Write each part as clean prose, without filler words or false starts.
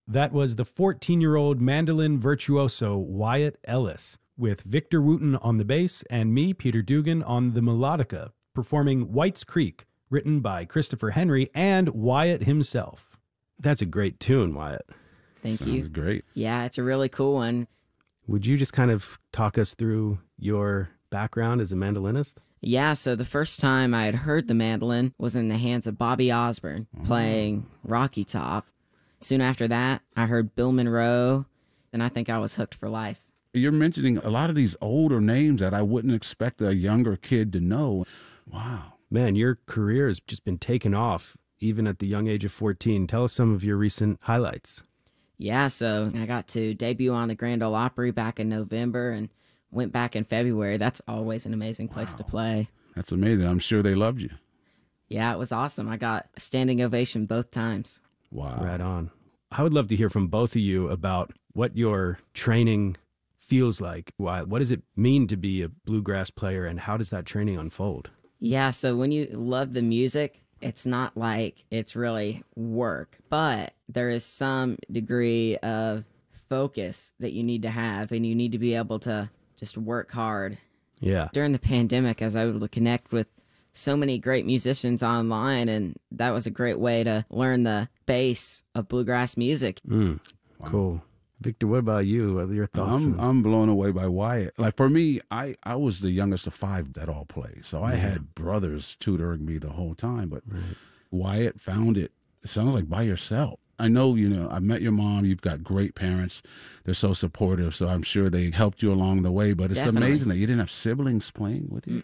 That was the 14-year-old mandolin virtuoso Wyatt Ellis, with Victor Wooten on the bass and me, Peter Dugan, on the melodica, performing White's Creek, written by Christopher Henry and Wyatt himself. That's a great tune, Wyatt. Thank you. Sounds great. Yeah, it's a really cool one. Would you just kind of talk us through your background as a mandolinist? Yeah, so the first time I had heard the mandolin was in the hands of Bobby Osborne playing Rocky Top. Soon after that, I heard Bill Monroe, and I think I was hooked for life. You're mentioning a lot of these older names that I wouldn't expect a younger kid to know. Wow. Man, your career has just been taken off, even at the young age of 14. Tell us some of your recent highlights. Yeah, so I got to debut on the Grand Ole Opry back in November and went back in February. That's always an amazing place to play. That's amazing. I'm sure they loved you. Yeah, it was awesome. I got a standing ovation both times. Wow. Right on. I would love to hear from both of you about what your training feels like. What does it mean to be a bluegrass player, and how does that training unfold? Yeah, so when you love the music, it's not like it's really work, but there is some degree of focus that you need to have, and you need to be able to just work hard. Yeah. During the pandemic, I was able to connect with so many great musicians online, and that was a great way to learn the base of bluegrass music. Cool. Victor, what about you? What are your thoughts? I'm blown away by Wyatt. Like for me, I was the youngest of 5 that all play. So I had brothers tutoring me the whole time. But Wyatt found it sounds like by yourself. I know, I met your mom. You've got great parents. They're so supportive. So I'm sure they helped you along the way. But it's amazing that you didn't have siblings playing with you.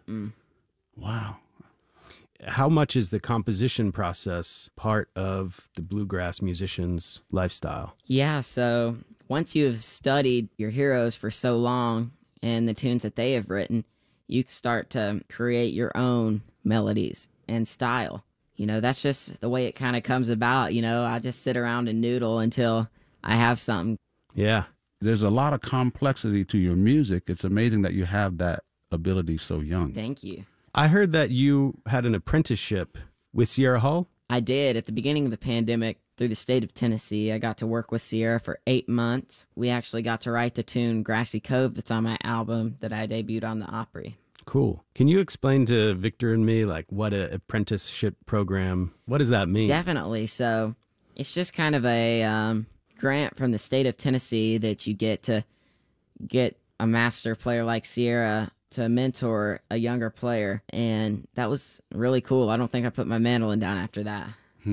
Wow. How much is the composition process part of the bluegrass musician's lifestyle? Yeah, so once you have studied your heroes for so long and the tunes that they have written, you start to create your own melodies and style. That's just the way it kind of comes about. I just sit around and noodle until I have something. Yeah. There's a lot of complexity to your music. It's amazing that you have that ability so young. Thank you. I heard that you had an apprenticeship with Sierra Hull. I did. At the beginning of the pandemic, through the state of Tennessee, I got to work with Sierra for 8 months. We actually got to write the tune Grassy Cove that's on my album that I debuted on the Opry. Cool. Can you explain to Victor and me, what an apprenticeship program, what does that mean? Definitely. So it's just kind of a grant from the state of Tennessee that you get to get a master player like Sierra to mentor a younger player, and that was really cool. I don't think I put my mandolin down after that.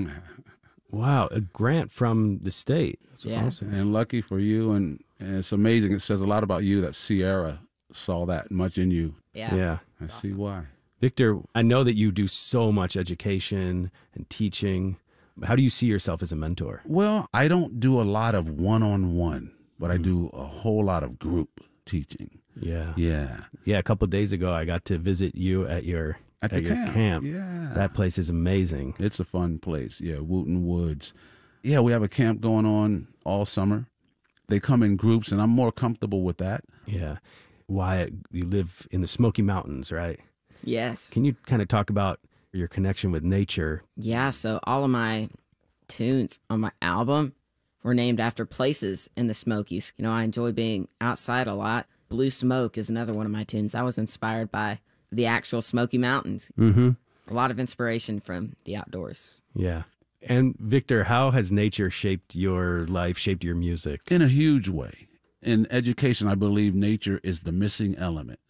Wow, a grant from the state. That's awesome. And lucky for you, and it's amazing. It says a lot about you that Sierra saw that much in you. Yeah. I see why. Victor, I know that you do so much education and teaching. How do you see yourself as a mentor? Well, I don't do a lot of one-on-one, but I do a whole lot of group teaching. Yeah. Yeah. Yeah, a couple of days ago, I got to visit you at your camp. Yeah. That place is amazing. It's a fun place. Yeah, Wooten Woods. Yeah, we have a camp going on all summer. They come in groups, and I'm more comfortable with that. Yeah. Wyatt, you live in the Smoky Mountains, right? Yes. Can you kind of talk about your connection with nature? Yeah, so all of my tunes on my album were named after places in the Smokies. I enjoy being outside a lot. Blue Smoke is another one of my tunes. That was inspired by the actual Smoky Mountains. Mm-hmm. A lot of inspiration from the outdoors. Yeah. And Victor, how has nature shaped your life, shaped your music? In a huge way. In education, I believe nature is the missing element.